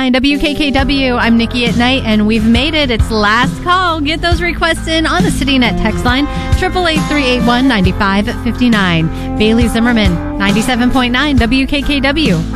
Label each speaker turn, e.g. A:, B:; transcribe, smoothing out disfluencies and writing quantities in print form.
A: 97.9 WKKW. I'm Nikki at Night, and we've made it. It's last call. Get those requests in on the CityNet text line, 888-381-9559. Bailey Zimmerman, 97.9 WKKW.